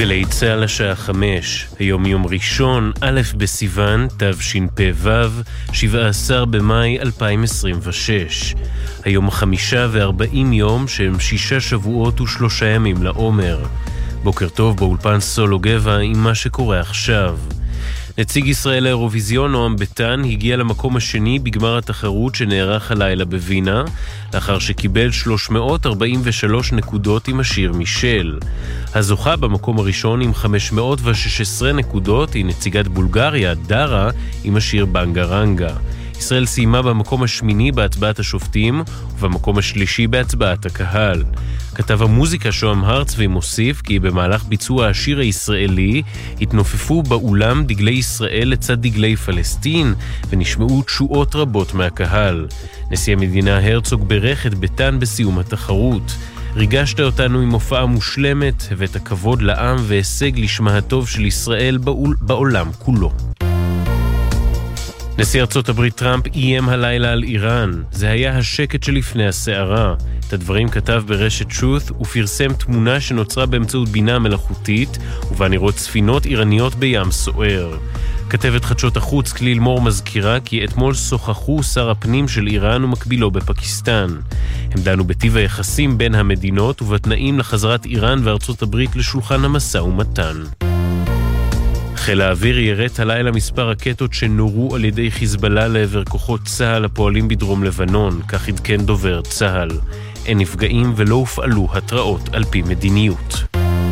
גלי צהל השעה 5, היום יום ראשון, א' בסיוון, תשפ"ו, 17 במאי 2026. היום 45 יום שהם 6 שבועות ו3 ימים לעומר. בוקר טוב באולפן סולו גבע עם מה שקורה עכשיו. נציג ישראל לאירוויזיון נועם ביטן הגיע למקום השני בגמר התחרות שנערך הלילה בווינה, לאחר שקיבל 343 נקודות עם השיר מישל. הזוכה במקום הראשון עם 516 נקודות היא נציגת בולגריה, דרה, עם השיר בנגרנגה. ישראל סיימה במקום השמיני בהצבעת השופטים ובמקום השלישי בהצבעת הקהל. כתב המוזיקה שוהם הרצבי מוסיף כי במהלך ביצוע השיר הישראלי התנופפו באולם דגלי ישראל לצד דגלי פלסטין ונשמעו תשואות רבות מהקהל. נשיא המדינה הרצוג ברך את ביטן בסיום התחרות. ריגשת אותנו עם הופעה מושלמת ואת הכבוד לעם והישג לשמה הטוב של ישראל בעולם כולו. נשיא ארצות הברית טראמפ איים הלילה על איראן. זה היה השקט שלפני הסערה. את הדברים כתב ברשת truth ופרסם תמונה שנוצרה באמצעות בינה מלאכותית ובה נראות ספינות איראניות בים סוער. כתבת חדשות החוץ כליל מור מזכירה כי אתמול שוחחו שר הפנים של איראן ומקבילו בפקיסטן. הם דנו בטיב היחסים בין המדינות ובתנאים לחזרת איראן וארצות הברית לשולחן המשא ומתן. חיל האוויר ירט הלילה מספר רקטות שנורו על ידי חיזבאללה לעבר כוחות צה"ל הפועלים בדרום לבנון, כך עדכן דובר צה"ל. אין נפגעים ולא הופעלו התראות על פי מדיניות.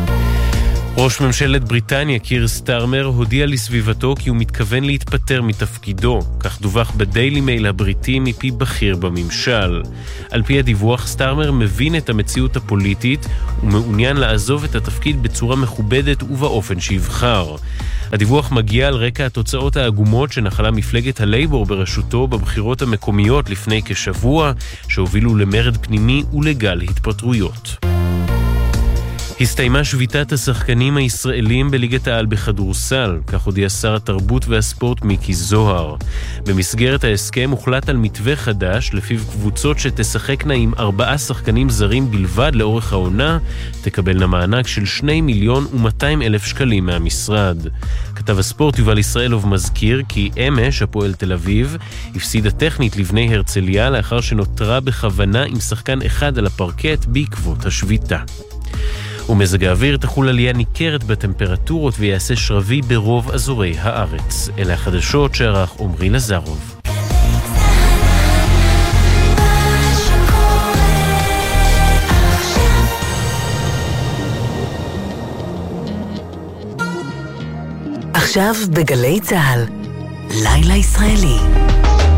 ראש ממשלת בריטניה קיר סטארמר הודיע לסביבתו כי הוא מתכוון להתפטר מתפקידו, כך דווח בדיילי מייל הבריטי מפי בכיר בממשל. על פי הדיווח, סטארמר מבין את המציאות הפוליטית ומעוניין לעזוב את התפקיד בצורה מכובדת ובאופן שיבחר. הדיווח מגיע על רקע התוצאות העגומות שנחלה מפלגת הלייבור בראשותו בבחירות המקומיות לפני כשבוע, שהובילו למרד פנימי ולגל התפטרויות. הסתיימה שביתת השחקנים הישראלים בליגת העל בכדורסל, כך הודיע שר התרבות והספורט מיקי זוהר. במסגרת ההסכם הוחלט על מתווה חדש, לפיו קבוצות שתשחקנה עם 4 שחקנים זרים בלבד לאורך העונה, תקבלנה מענק של 2,200,000 שקלים מהמשרד. כתב הספורט יובל ישראלוב מזכיר כי אמש הפועל תל אביב הפסידה טכנית לבני הרצליה לאחר שנותרה בכוונה עם שחקן אחד על הפרקט בעקבות השביתה. ומזג האוויר תחול עלייה ניכרת בטמפרטורות ויעשה שרבי ברוב אזורי הארץ. אלה החדשות שערך עומרי לזרוב. עכשיו בגלי צהל, לילה ישראלי.